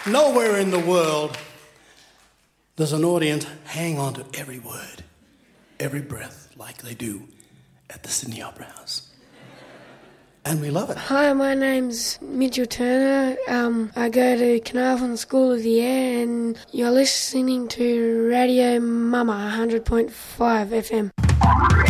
Nowhere in the world does an audience hang on to every word, every breath, like they do at the Sydney Opera House. And we love it. Hi, my name's Mitchell Turner. I go to Carnarvon School of the Air, and you're listening to Radio Mama 100.5 FM.